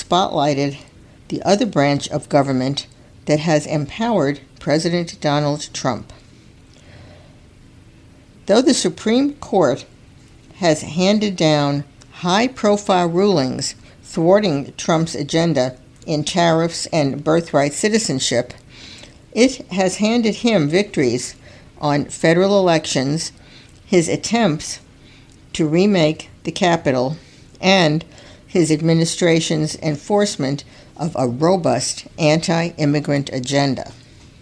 spotlighted the other branch of government that has empowered President Donald Trump. Though the Supreme Court has handed down high-profile rulings thwarting Trump's agenda in tariffs and birthright citizenship, it has handed him victories on federal elections, his attempts to remake the Capitol, and his administration's enforcement of a robust anti-immigrant agenda.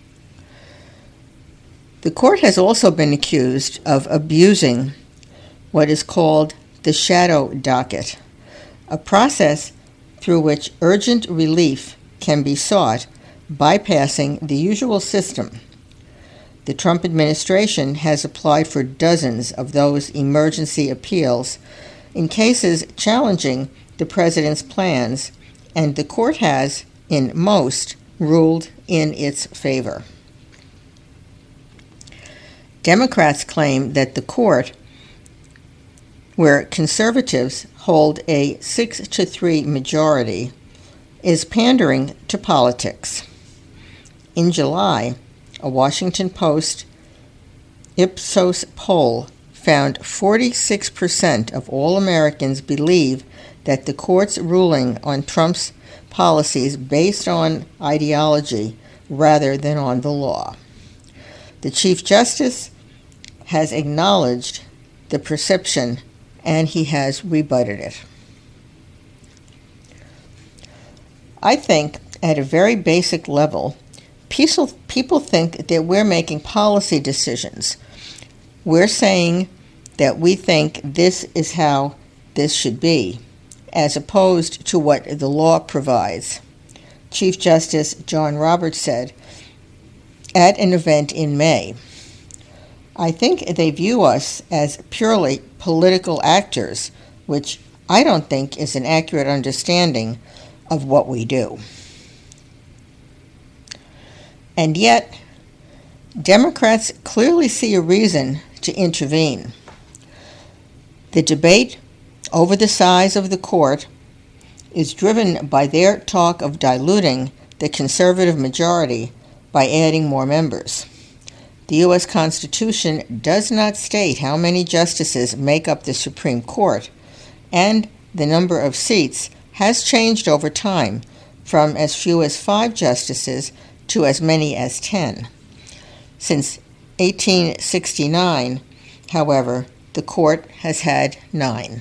The court has also been accused of abusing what is called the shadow docket, a process through which urgent relief can be sought bypassing the usual system. The Trump administration has applied for dozens of those emergency appeals in cases challenging the president's plans, and the court has, in most, ruled in its favor. Democrats claim that the court, where conservatives hold a 6-3 majority, is pandering to politics. In July, a Washington Post Ipsos poll found 46% of all Americans believe that the court's ruling on Trump's policies based on ideology rather than on the law. The Chief Justice has acknowledged the perception, and he has rebutted it. I think, at a very basic level, people think that we're making policy decisions. We're saying that we think this is how this should be, as opposed to what the law provides. Chief Justice John Roberts said at an event in May, "I think they view us as purely political actors, which I don't think is an accurate understanding of what we do." And yet, Democrats clearly see a reason to intervene. The debate over the size of the court is driven by their talk of diluting the conservative majority by adding more members. The U.S. Constitution does not state how many justices make up the Supreme Court, and the number of seats has changed over time from as few as 5 justices to as many as 10. Since 1869, however, the court has had 9.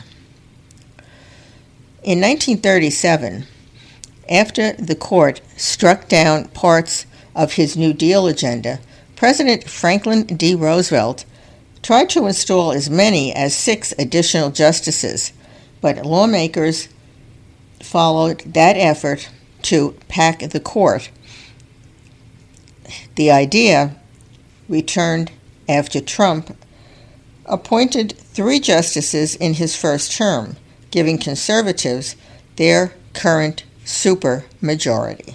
In 1937, after the court struck down parts of his New Deal agenda, President Franklin D. Roosevelt tried to install as many as 6 additional justices, but lawmakers followed that effort to pack the court. The idea returned after Trump appointed 3 justices in his first term, giving conservatives their current supermajority.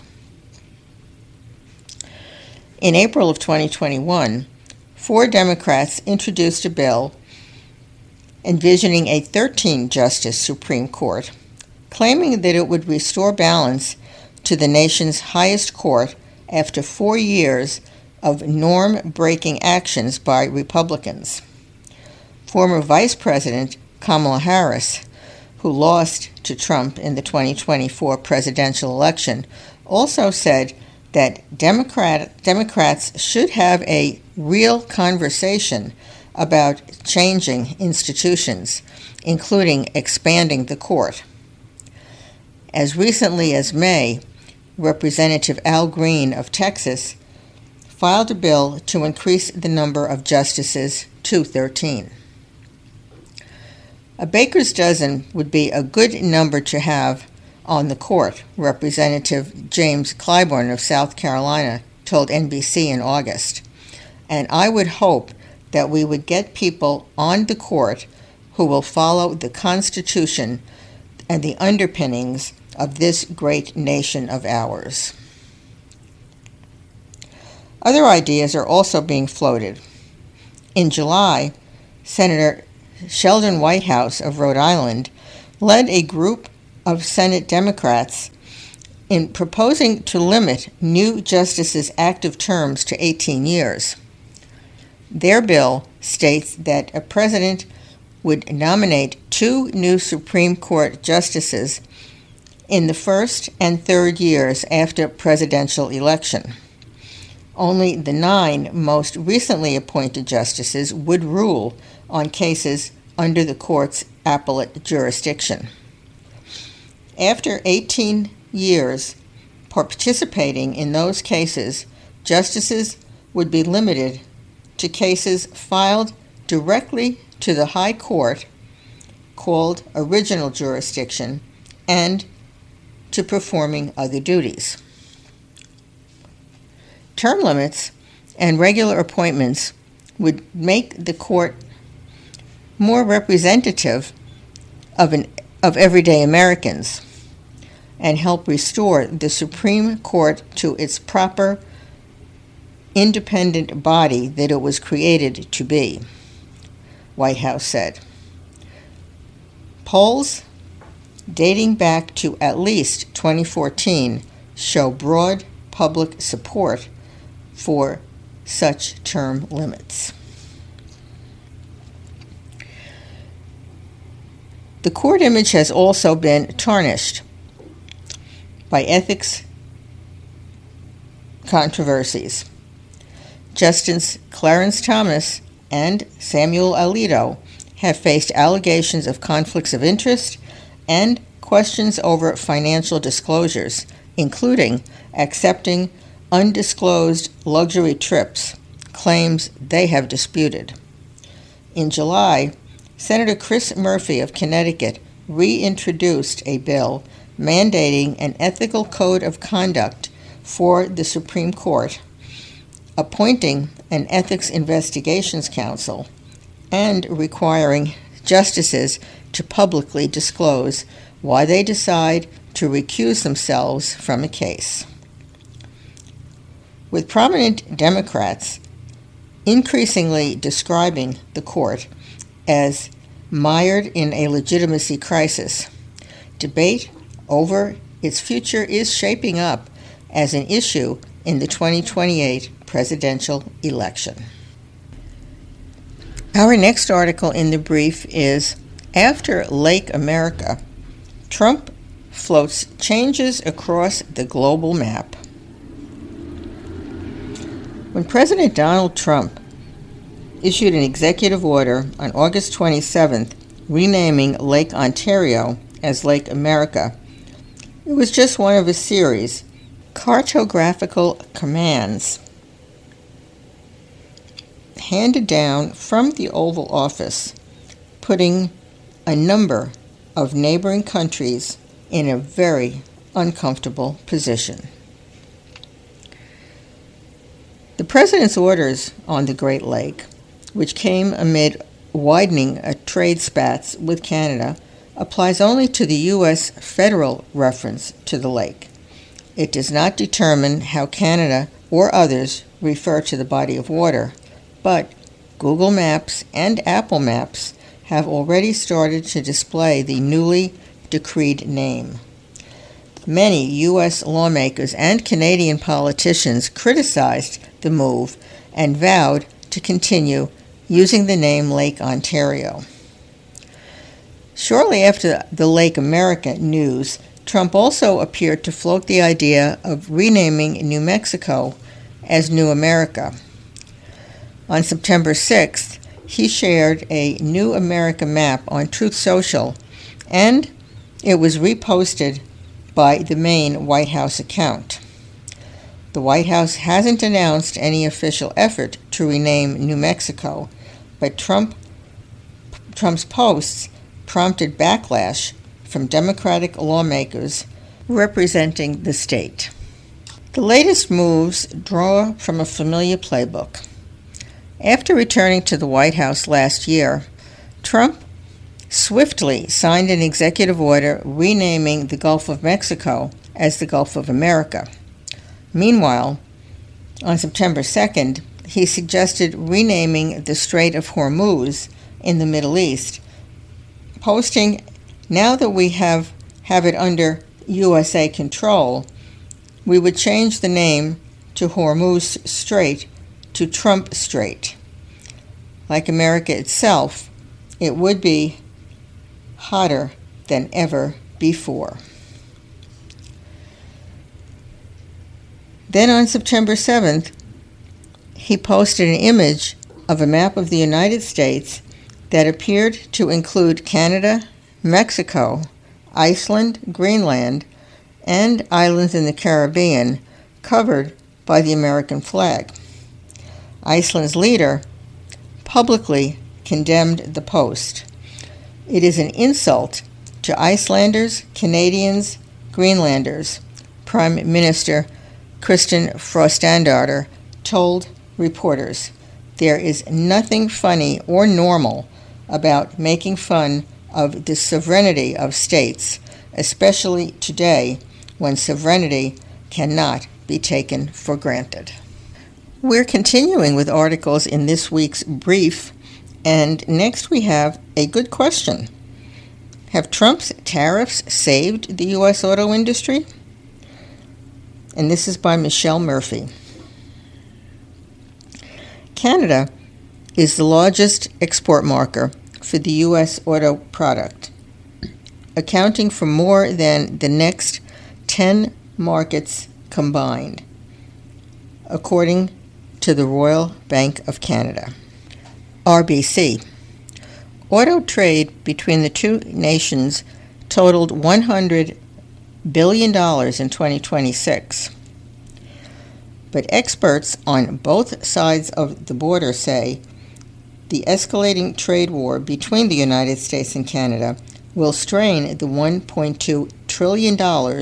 In April of 2021, 4 Democrats introduced a bill envisioning a 13-justice Supreme Court, claiming that it would restore balance to the nation's highest court after 4 years of norm-breaking actions by Republicans. Former Vice President Kamala Harris, who lost to Trump in the 2024 presidential election, also said that Democrats should have a real conversation about changing institutions, including expanding the court. As recently as May, Representative Al Green of Texas filed a bill to increase the number of justices to 13. A baker's dozen would be a good number to have on the court, Representative James Clyburn of South Carolina told NBC in August. And I would hope that we would get people on the court who will follow the Constitution and the underpinnings of this great nation of ours. Other ideas are also being floated. In July, Senator Sheldon Whitehouse of Rhode Island led a group of Senate Democrats in proposing to limit new justices' active terms to 18 years. Their bill states that a president would nominate 2 new Supreme Court justices in the first and third years after presidential election. Only the 9 most recently appointed justices would rule on cases under the court's appellate jurisdiction. After 18 years participating in those cases, justices would be limited to cases filed directly to the High Court, called original jurisdiction, and to performing other duties. Term limits and regular appointments would make the court more representative of everyday Americans and help restore the Supreme Court to its proper independent body that it was created to be, White House said. Polls dating back to at least 2014 show broad public support for such term limits. The court image has also been tarnished by ethics controversies. Justice Clarence Thomas and Samuel Alito have faced allegations of conflicts of interest and questions over financial disclosures, including accepting undisclosed luxury trips, claims they have disputed. In July, Senator Chris Murphy of Connecticut reintroduced a bill mandating an ethical code of conduct for the Supreme Court, appointing an Ethics Investigations Council, and requiring justices to publicly disclose why they decide to recuse themselves from a case. With prominent Democrats increasingly describing the court as mired in a legitimacy crisis, debate over its future is shaping up as an issue in the 2028 presidential election. Our next article in the brief is, After Lake America, Trump floats changes across the global map. When President Donald Trump issued an executive order on August 27th renaming Lake Ontario as Lake America, it was just one of a series cartographical commands handed down from the Oval Office, putting a number of neighboring countries in a very uncomfortable position. The President's orders on the Great Lake, which came amid widening trade spats with Canada, applies only to the U.S. federal reference to the lake. It does not determine how Canada or others refer to the body of water, but Google Maps and Apple Maps have already started to display the newly decreed name. Many U.S. lawmakers and Canadian politicians criticized the move and vowed to continue using the name Lake Ontario. Shortly after the Lake America news, Trump also appeared to float the idea of renaming New Mexico as New America. On September 6th, he shared a New America map on Truth Social, and it was reposted by the main White House account. The White House hasn't announced any official effort to rename New Mexico, but Trump's posts prompted backlash from Democratic lawmakers representing the state. The latest moves draw from a familiar playbook. After returning to the White House last year, Trump swiftly signed an executive order renaming the Gulf of Mexico as the Gulf of America. Meanwhile, on September 2nd, he suggested renaming the Strait of Hormuz in the Middle East, posting, "Now that we have it under USA control, we would change the name to Hormuz Strait to Trump Strait. Like America itself, it would be hotter than ever before. Then on September 7th, he posted an image of a map of the United States that appeared to include Canada, Mexico, Iceland, Greenland, and islands in the Caribbean covered by the American flag. Iceland's leader publicly condemned the post. It is an insult to Icelanders, Canadians, Greenlanders, Prime Minister Kristen Frostandardar told reporters. There is nothing funny or normal about making fun of the sovereignty of states, especially today when sovereignty cannot be taken for granted. We're continuing with articles in this week's brief, and next we have a good question. Have Trump's tariffs saved the U.S. auto industry? And this is by Michelle Murphy. Canada is the largest export market for the U.S. auto product, accounting for more than the next 10 markets combined, according to the Royal Bank of Canada, RBC. Auto trade between the two nations totaled $100 billion in 2026. But experts on both sides of the border say the escalating trade war between the United States and Canada will strain the $1.2 trillion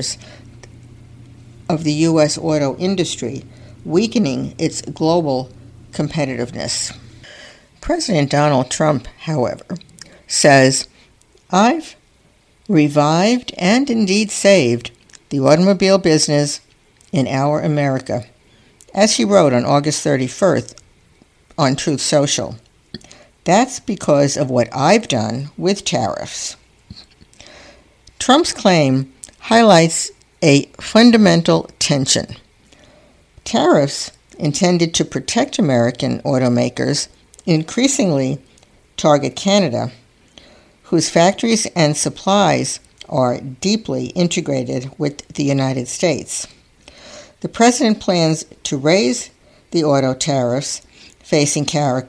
of the U.S. auto industry, weakening its global competitiveness. President Donald Trump, however, says, "I've revived and indeed saved the automobile business in our America," as he wrote on August 31st on Truth Social. "That's because of what I've done with tariffs." Trump's claim highlights a fundamental tension. Tariffs intended to protect American automakers increasingly target Canada, whose factories and supplies are deeply integrated with the United States. The president plans to raise the auto tariffs facing Canada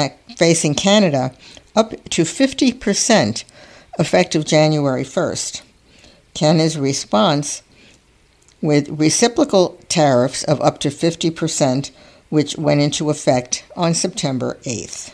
up to 50% effective January 1st. Canada's response with reciprocal tariffs of up to 50%, which went into effect on September 8th.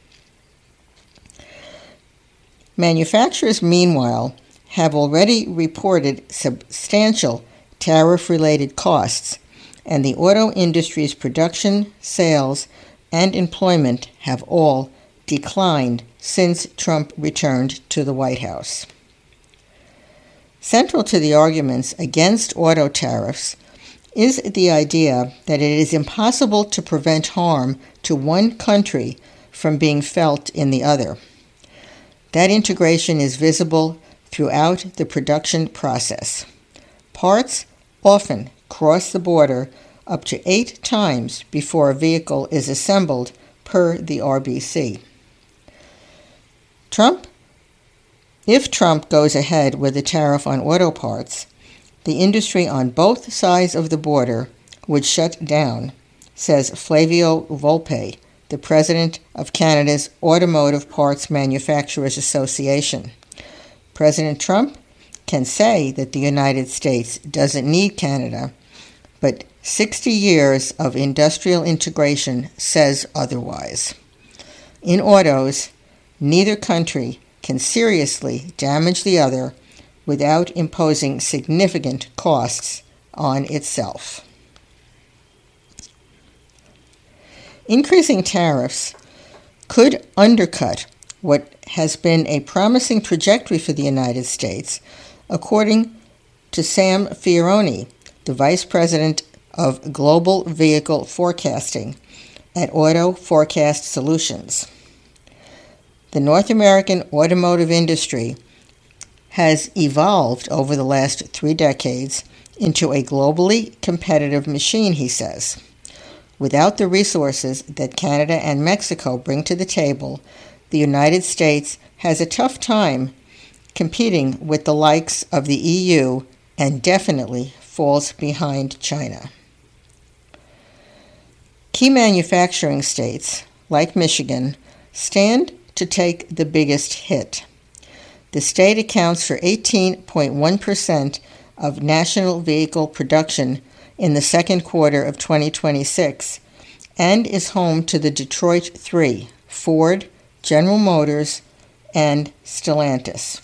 Manufacturers, meanwhile, have already reported substantial tariff-related costs, and the auto industry's production, sales, and employment have all declined since Trump returned to the White House. Central to the arguments against auto tariffs is the idea that it is impossible to prevent harm to one country from being felt in the other. That integration is visible throughout the production process. Parts often cross the border up to 8 times before a vehicle is assembled, per the RBC. If Trump goes ahead with a tariff on auto parts, the industry on both sides of the border would shut down, says Flavio Volpe, the president of Canada's Automotive Parts Manufacturers Association. President Trump can say that the United States doesn't need Canada, but 60 years of industrial integration says otherwise. In autos, neither country can seriously damage the other without imposing significant costs on itself. Increasing tariffs could undercut what has been a promising trajectory for the United States, according to Sam Fioroni, the Vice President of Global Vehicle Forecasting at Auto Forecast Solutions. The North American automotive industry has evolved over the last 3 decades into a globally competitive machine, he says. Without the resources that Canada and Mexico bring to the table, the United States has a tough time competing with the likes of the EU and definitely falls behind China. Key manufacturing states, like Michigan, stand to take the biggest hit. The state accounts for 18.1% of national vehicle production in the second quarter of 2026 and is home to the Detroit Three, Ford, General Motors, and Stellantis.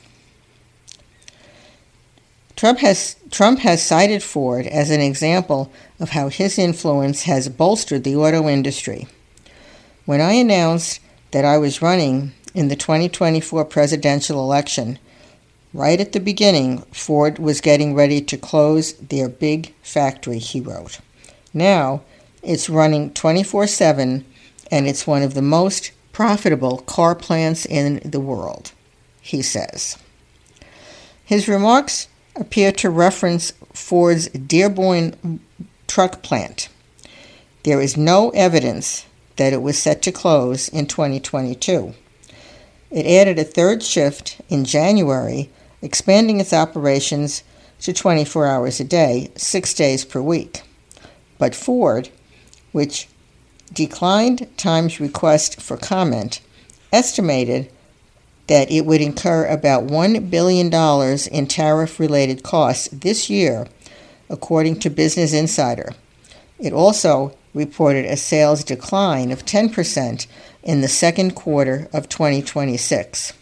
Trump has cited Ford as an example of how his influence has bolstered the auto industry. When I announced that I was running in the 2024 presidential election, right at the beginning, Ford was getting ready to close their big factory, he wrote. Now, it's running 24/7, and it's one of the most profitable car plants in the world, he says. His remarks appear to reference Ford's Dearborn truck plant. There is no evidence that it was set to close in 2022. It added a third shift in January, expanding its operations to 24 hours a day, 6 days per week. But Ford, which declined Time's request for comment, estimated that it would incur about $1 billion in tariff-related costs this year, according to Business Insider. It also reported a sales decline of 10% in the second quarter of 2026.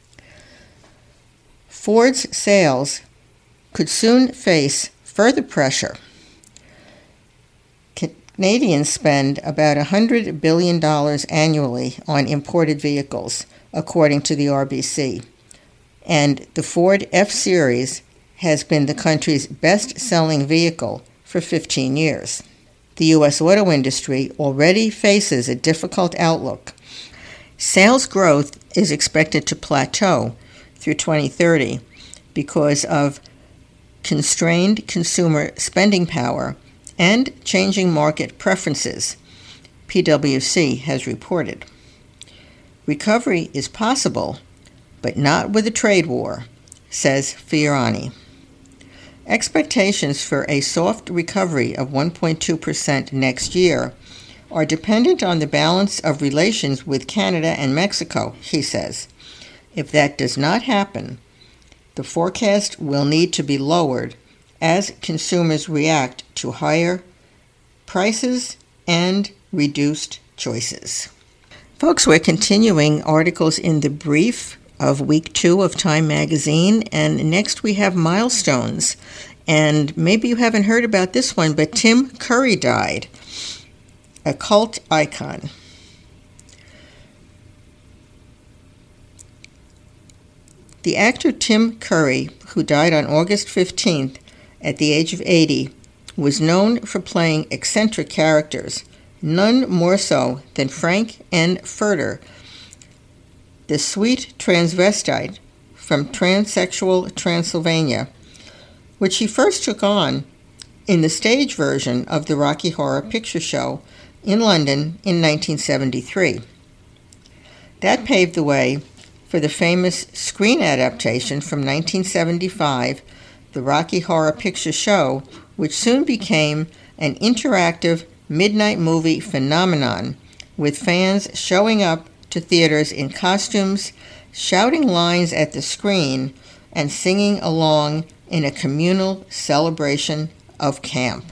Ford's sales could soon face further pressure. Canadians spend about $100 billion annually on imported vehicles, according to the RBC, and the Ford F-Series has been the country's best-selling vehicle for 15 years. The U.S. auto industry already faces a difficult outlook. Sales growth is expected to plateau through 2030 because of constrained consumer spending power and changing market preferences, PwC has reported. Recovery is possible, but not with a trade war, says Fiorani. Expectations for a soft recovery of 1.2% next year are dependent on the balance of relations with Canada and Mexico, he says. If that does not happen, the forecast will need to be lowered as consumers react to higher prices and reduced choices. Folks, we're continuing articles in the brief of week 2 of Time magazine, and next we have milestones. And maybe you haven't heard about this one, but Tim Curry died, a cult icon. The actor Tim Curry, who died on August 15th at the age of 80, was known for playing eccentric characters, none more so than Frank N. Furter, the sweet transvestite from transsexual Transylvania, which he first took on in the stage version of the Rocky Horror Picture Show in London in 1973. That paved the way for the famous screen adaptation from 1975, the Rocky Horror Picture Show, which soon became an interactive midnight movie phenomenon, with fans showing up to theaters in costumes, shouting lines at the screen, and singing along in a communal celebration of camp.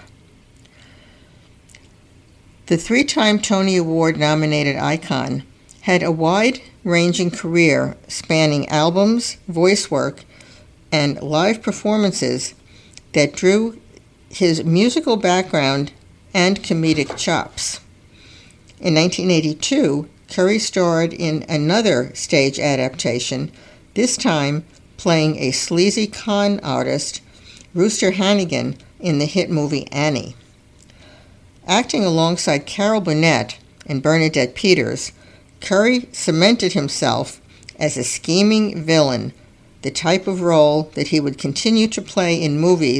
The 3-time Tony Award-nominated icon had a wide-ranging career spanning albums, voice work, and live performances that drew his musical background and comedic chops. In 1982, Curry starred in another stage adaptation, this time playing a sleazy con artist, Rooster Hannigan, in the hit movie Annie. Acting alongside Carol Burnett and Bernadette Peters, Curry cemented himself as a scheming villain, the type of role that he would continue to play in movies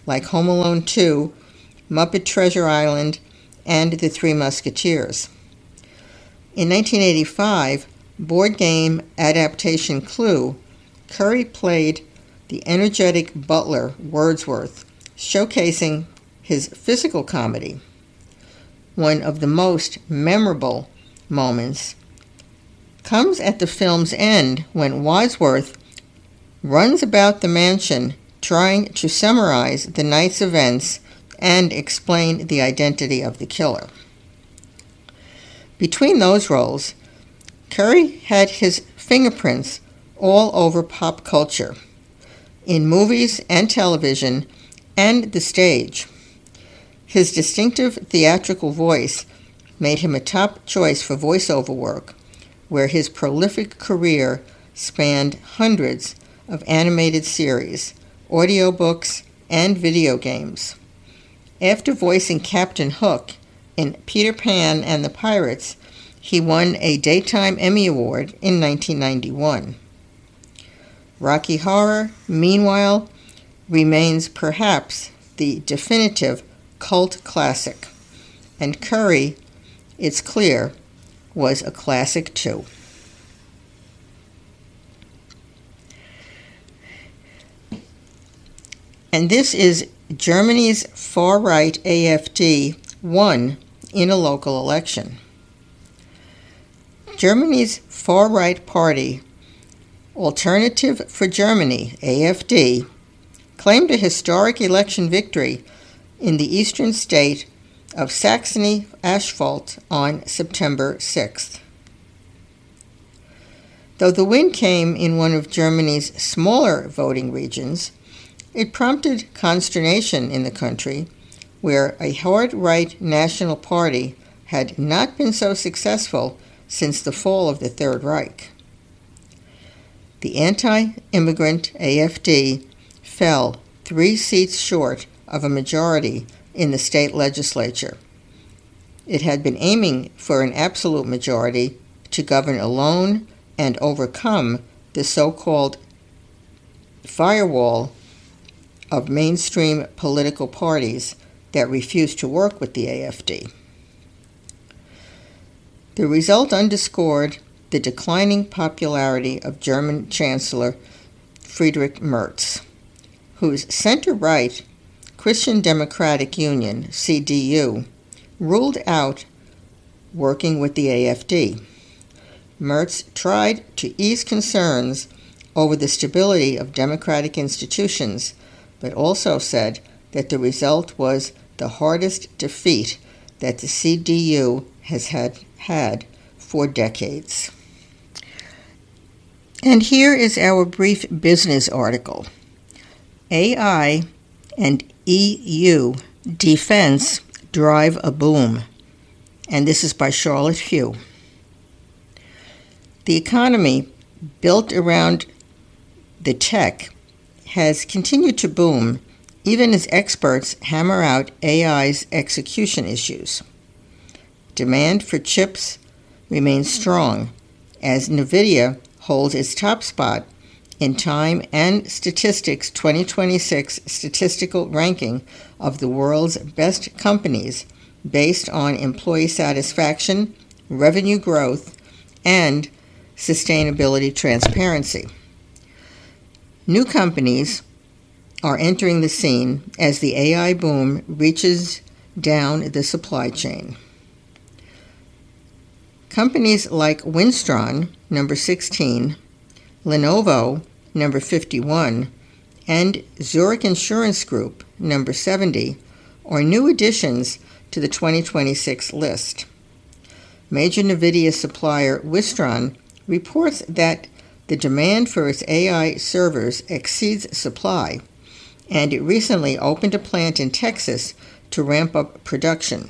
like Home Alone 2, Muppet Treasure Island, and The Three Musketeers. In 1985, board game adaptation Clue, Curry played the energetic butler Wordsworth, showcasing his physical comedy. One of the most memorable moments comes at the film's end when Wadsworth runs about the mansion trying to summarize the night's events and explain the identity of the killer. Between those roles, Curry had his fingerprints all over pop culture, in movies and television and the stage. His distinctive theatrical voice made him a top choice for voiceover work, where his prolific career spanned hundreds of animated series, audiobooks, and video games. After voicing Captain Hook in Peter Pan and the Pirates, he won a Daytime Emmy Award in 1991. Rocky Horror, meanwhile, remains perhaps the definitive cult classic, and Curry, it's clear, was a classic too. And this is Germany's far-right AfD won in a local election. Germany's far-right party, Alternative for Germany, AfD, claimed a historic election victory in the eastern state of Saxony-Anhalt on September 6th. Though the win came in one of Germany's smaller voting regions, it prompted consternation in the country, where a hard-right national party had not been so successful since the fall of the Third Reich. The anti-immigrant AfD fell 3 seats short of a majority in the state legislature. It had been aiming for an absolute majority to govern alone and overcome the so-called firewall of mainstream political parties that refused to work with the AfD. The result underscored the declining popularity of German Chancellor Friedrich Merz, whose center-right Christian Democratic Union, CDU, ruled out working with the AfD. Merz tried to ease concerns over the stability of democratic institutions, but also said that the result was the hardest defeat that the CDU has had for decades. And here is our brief business article. AI and EU defense drive a boom. And this is by Charlotte Hugh. The economy built around the tech has continued to boom, even as experts hammer out AI's execution issues. Demand for chips remains strong, as NVIDIA holds its top spot in Time and Statistics 2026 statistical ranking of the world's best companies based on employee satisfaction, revenue growth, and sustainability transparency. New companies are entering the scene as the AI boom reaches down the supply chain. Companies like Winstron, number 16, Lenovo, number 51, and Zurich Insurance Group, number 70, are new additions to the 2026 list. Major NVIDIA supplier Wistron reports that the demand for its AI servers exceeds supply, and it recently opened a plant in Texas to ramp up production.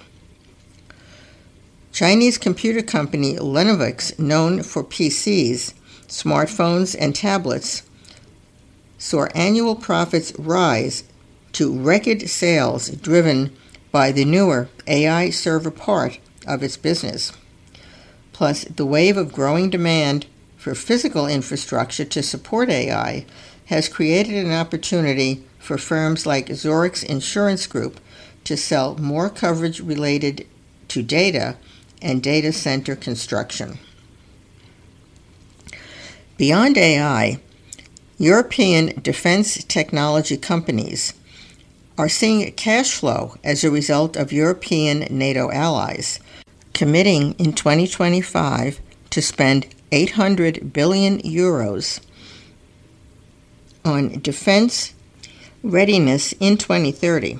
Chinese computer company Lenovix, known for PCs, smartphones, and tablets, saw annual profits rise to record sales driven by the newer AI server part of its business. Plus, the wave of growing demand for physical infrastructure to support AI has created an opportunity for firms like Zurich's Insurance Group to sell more coverage related to data and data center construction. Beyond AI, European defense technology companies are seeing cash flow as a result of European NATO allies committing in 2025 to spend 800 billion euros on defense readiness in 2030.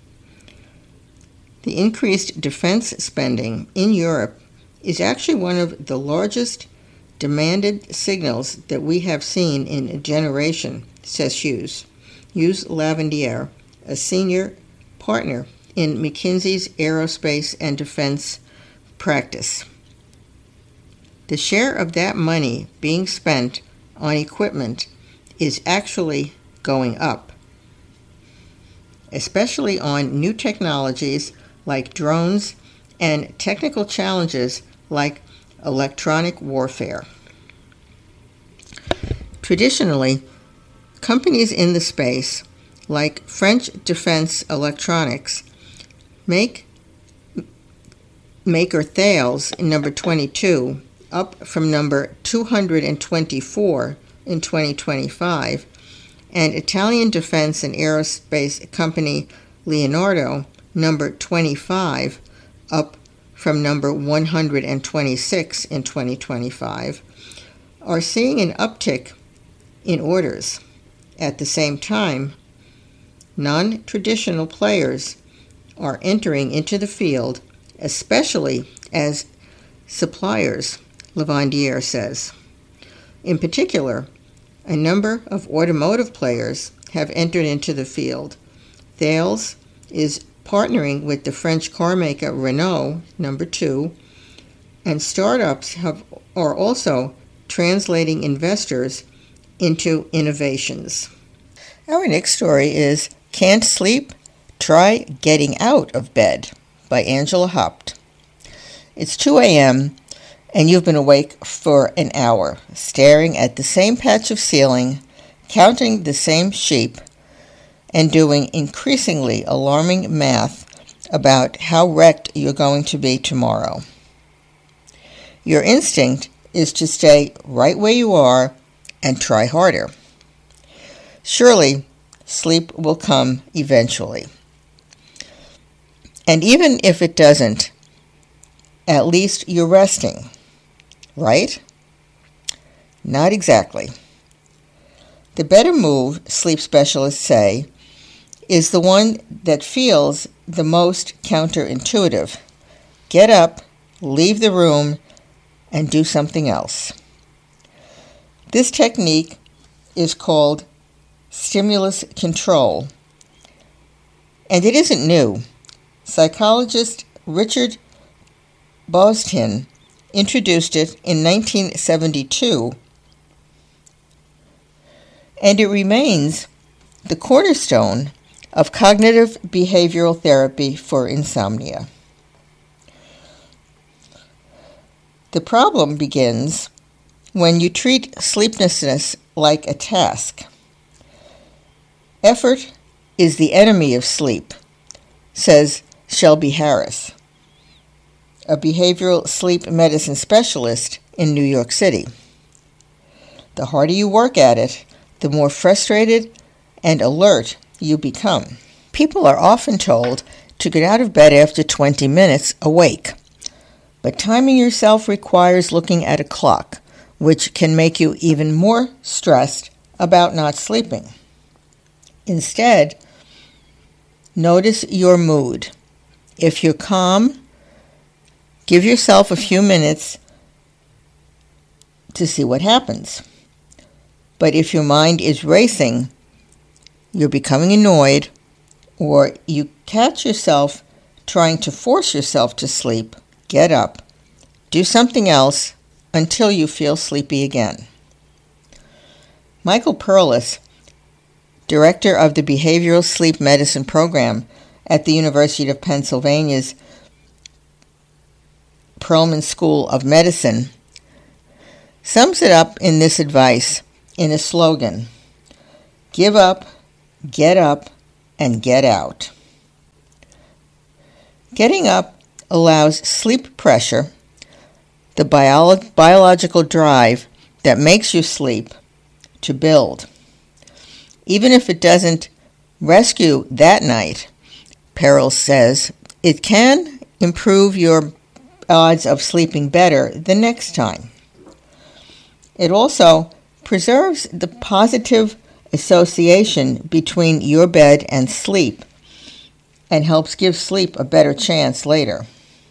The increased defense spending in Europe is actually one of the largest demanded signals that we have seen in a generation, says Hughes Lavandier, a senior partner in McKinsey's aerospace and defense practice. The share of that money being spent on equipment is actually going up, especially on new technologies like drones and technical challenges like electronic warfare. Traditionally, companies in the space, like French Defense Electronics, maker Thales number 22, up from number 224 in 2025, and Italian defense and aerospace company Leonardo, number 25, up from number 126 in 2025, are seeing an uptick in orders. At the same time, non-traditional players are entering into the field, especially as suppliers, Lavandier says. In particular, a number of automotive players have entered into the field. Thales is partnering with the French carmaker Renault, number 2, and startups are also translating investors into innovations. Our next story is Can't Sleep? Try Getting Out of Bed by Angela Haupt. It's 2 a.m. and you've been awake for an hour, staring at the same patch of ceiling, counting the same sheep, and doing increasingly alarming math about how wrecked you're going to be tomorrow. Your instinct is to stay right where you are and try harder. Surely, sleep will come eventually. And even if it doesn't, at least you're resting, right? Not exactly. The better move, sleep specialists say, is the one that feels the most counterintuitive. Get up, leave the room, and do something else. This technique is called stimulus control, and it isn't new. Psychologist Richard Bostin introduced it in 1972, and it remains the cornerstone of cognitive behavioral therapy for insomnia. The problem begins when you treat sleeplessness like a task. Effort is the enemy of sleep, says Shelby Harris, a behavioral sleep medicine specialist in New York City. The harder you work at it, the more frustrated and alert you become. People are often told to get out of bed after 20 minutes awake, but timing yourself requires looking at a clock, which can make you even more stressed about not sleeping. Instead, notice your mood. If you're calm, give yourself a few minutes to see what happens. But if your mind is racing, you're becoming annoyed, or you catch yourself trying to force yourself to sleep, get up, do something else until you feel sleepy again. Michael Perlis, director of the Behavioral Sleep Medicine Program at the University of Pennsylvania's Perelman School of Medicine, sums it up in this advice in a slogan: give up, get up and get out. Getting up allows sleep pressure, the biological drive that makes you sleep, to build. Even if it doesn't rescue that night, Perel says, it can improve your odds of sleeping better the next time. It also preserves the positive association between your bed and sleep and helps give sleep a better chance later.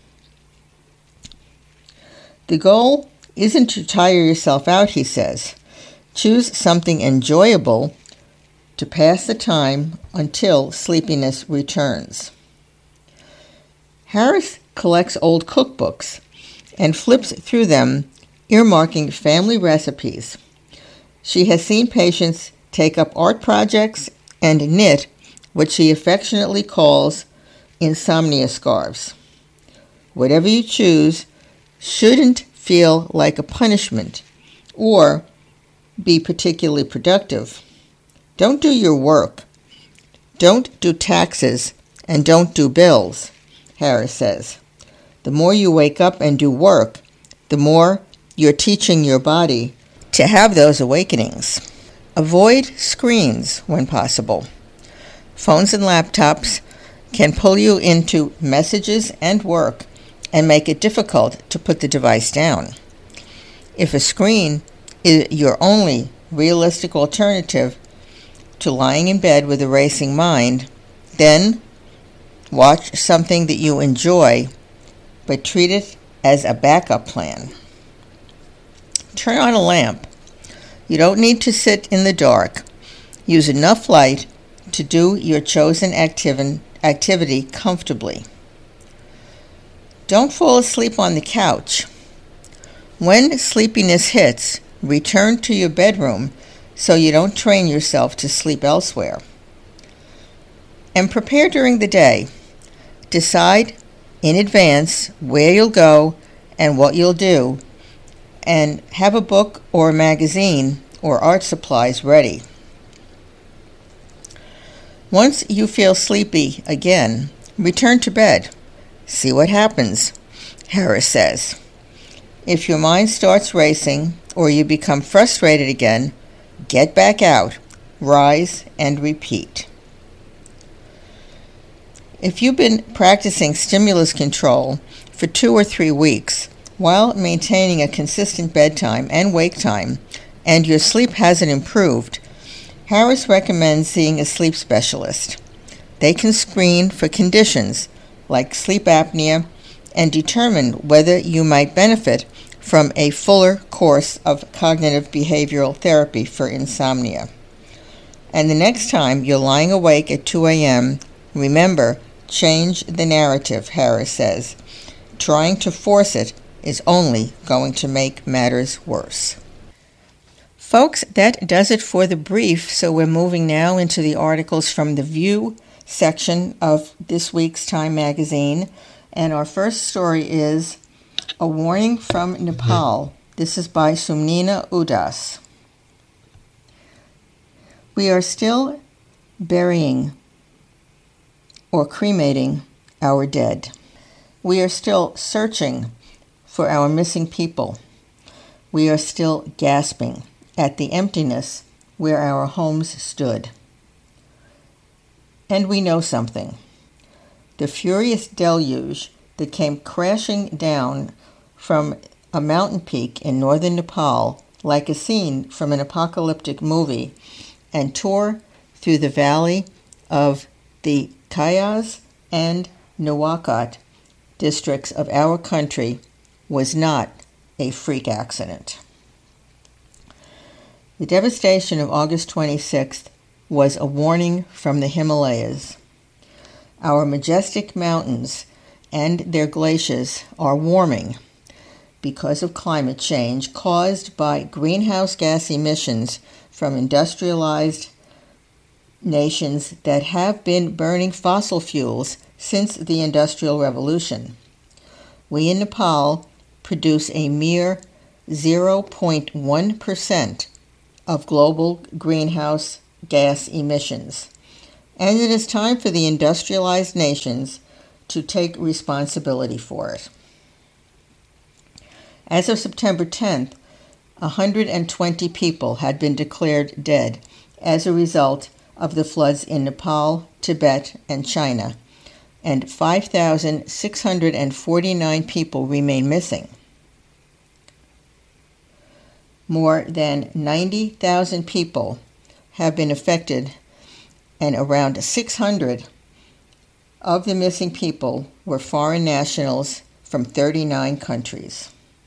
The goal isn't to tire yourself out, he says. Choose something enjoyable to pass the time until sleepiness returns. Harris collects old cookbooks and flips through them, earmarking family recipes. She has seen patients take up art projects and knit what she affectionately calls insomnia scarves. Whatever you choose shouldn't feel like a punishment or be particularly productive. Don't do your work. Don't do taxes and don't do bills, Harris says. The more you wake up and do work, the more you're teaching your body to have those awakenings. Avoid screens when possible. Phones and laptops can pull you into messages and work and make it difficult to put the device down. If a screen is your only realistic alternative to lying in bed with a racing mind, then watch something that you enjoy, but treat it as a backup plan. Turn on a lamp. You don't need to sit in the dark. Use enough light to do your chosen activity comfortably. Don't fall asleep on the couch. When sleepiness hits, return to your bedroom so you don't train yourself to sleep elsewhere. And prepare during the day. Decide in advance where you'll go and what you'll do, and have a book or a magazine or art supplies ready. Once you feel sleepy again, return to bed. See what happens, Harris says. If your mind starts racing or you become frustrated again, get back out, rise, and repeat. If you've been practicing stimulus control for 2 or 3 weeks while maintaining a consistent bedtime and wake time, and your sleep hasn't improved, Harris recommends seeing a sleep specialist. They can screen for conditions like sleep apnea and determine whether you might benefit from a fuller course of cognitive behavioral therapy for insomnia. And the next time you're lying awake at 2 a.m., remember, change the narrative, Harris says. Trying to force it is only going to make matters worse. Folks, that does it for the brief, so we're moving now into the articles from the View section of this week's Time magazine. And our first story is A Warning from Nepal. This is by Sumnina Udas. We are still burying or cremating our dead. We are still searching for our missing people. We are still gasping at the emptiness where our homes stood. And we know something. The furious deluge that came crashing down from a mountain peak in northern Nepal like a scene from an apocalyptic movie and tore through the valley of the Kayas and Nuwakot districts of our country was not a freak accident. The devastation of August 26th was a warning from the Himalayas. Our majestic mountains and their glaciers are warming because of climate change caused by greenhouse gas emissions from industrialized nations that have been burning fossil fuels since the Industrial Revolution. We in Nepal produce a mere 0.1% of global greenhouse gas emissions, and it is time for the industrialized nations to take responsibility for it. As of September 10th, 120 people had been declared dead as a result of the floods in Nepal, Tibet, and China, and 5,649 people remain missing. More than 90,000 people have been affected, and around 600 of the missing people were foreign nationals from 39 countries.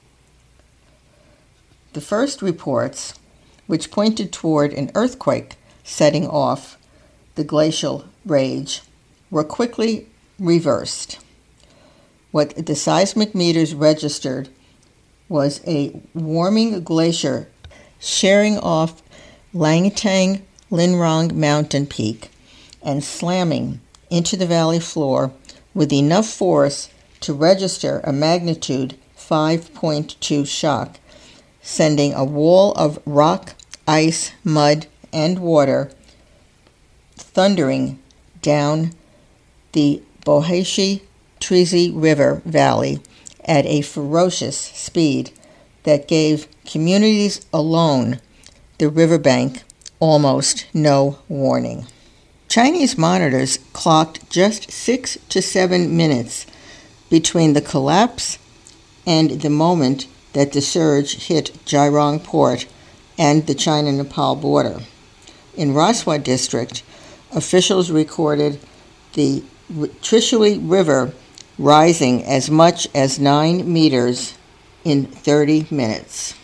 The first reports, which pointed toward an earthquake setting off the glacial rage, were quickly reversed. What the seismic meters registered was a warming glacier shearing off Langtang Linrong mountain peak and slamming into the valley floor with enough force to register a magnitude 5.2 shock, sending a wall of rock, ice, mud, and water thundering down the Bohashi-Trizi River Valley at a ferocious speed that gave communities along the riverbank almost no warning. Chinese monitors clocked just 6 to 7 minutes between the collapse and the moment that the surge hit Jairong Port and the China-Nepal border. In Raswa district, officials recorded the Trishui River rising as much as 9 meters in 30 minutes.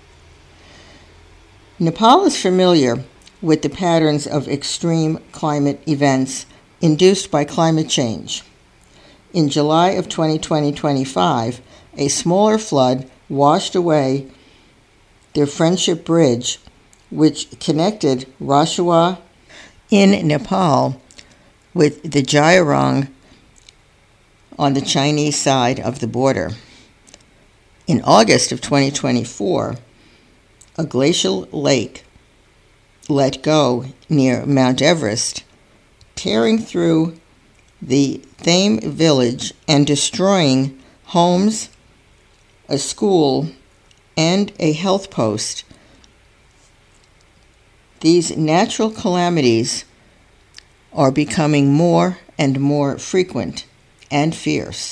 Nepal is familiar with the patterns of extreme climate events induced by climate change. In July of 2025, a smaller flood washed away the Friendship Bridge, which connected Raswa in Nepal with the Jairong on the Chinese side of the border. In August of 2024, a glacial lake let go near Mount Everest, tearing through the Thame village and destroying homes, a school, and a health post. These natural calamities are becoming more and more frequent and fierce.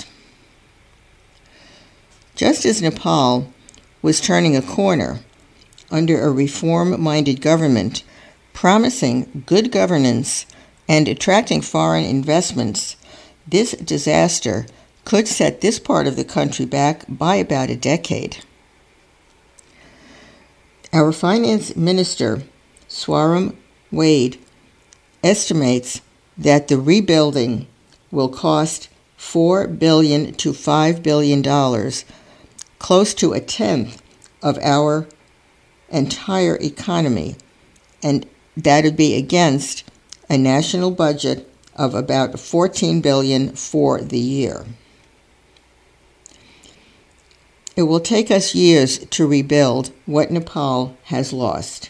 Just as Nepal was turning a corner under a reform-minded government, promising good governance and attracting foreign investments, this disaster could set this part of the country back by about a decade. Our finance minister, Swaram Wade, estimates that the rebuilding will cost $4 billion to $5 billion, close to a tenth of our entire economy, and that would be against a national budget of about $14 billion for the year. It will take us years to rebuild what Nepal has lost.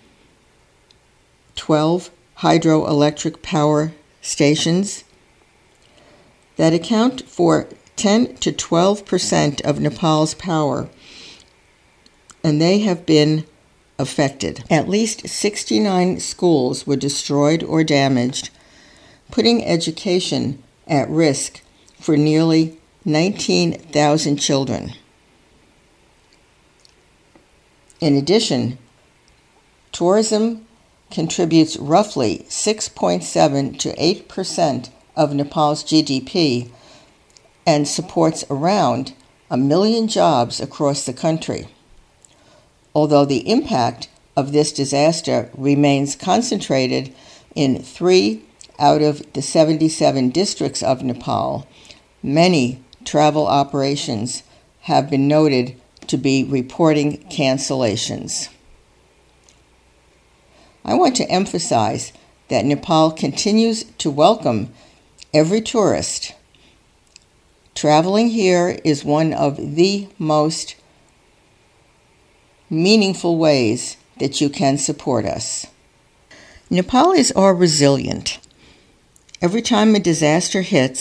12 hydroelectric power stations that account for 10 to 12% of Nepal's power, and they have been affected. At least 69 schools were destroyed or damaged, putting education at risk for nearly 19,000 children. In addition, tourism contributes roughly 6.7 to 8% of Nepal's GDP and supports around 1 million jobs across the country. Although the impact of this disaster remains concentrated in 3 out of the 77 districts of Nepal, many travel operations have been noted to be reporting cancellations. I want to emphasize that Nepal continues to welcome every tourist. Traveling here is one of the most meaningful ways that you can support us. Nepalis are resilient. Every time a disaster hits,